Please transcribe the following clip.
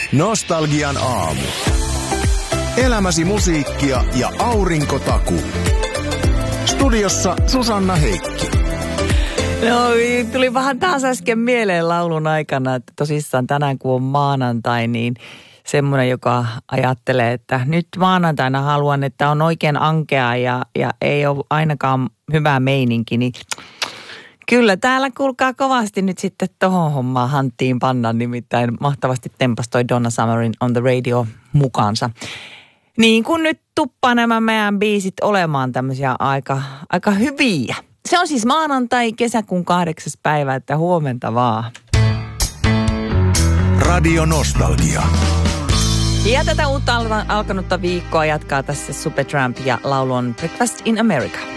Nostalgian aamu. Elämäsi musiikkia ja aurinkotaku. Studiossa Susanna Heikki. No, tuli vähän taas äsken mieleen laulun aikana, että tosissaan tänään kun on maanantai, niin semmoinen, joka ajattelee, että nyt maanantaina haluan, että on oikein ankea ja ei ole ainakaan hyvä meininki, niin kyllä täällä kuulkaa kovasti nyt sitten tohon hommaan hanttiin panna, nimittäin mahtavasti tempastoi Donna Summerin On the Radio mukaansa. Niin kuin nyt tuppaa nämä meidän biisit olemaan tämmöisiä aika hyviä. Se on siis maanantai, kesäkuun 8. päivä, että huomenta vaan. Radio Nostalgia. Ja tätä uutta alkanutta viikkoa jatkaa tässä Supertramp ja laulu on Breakfast in America.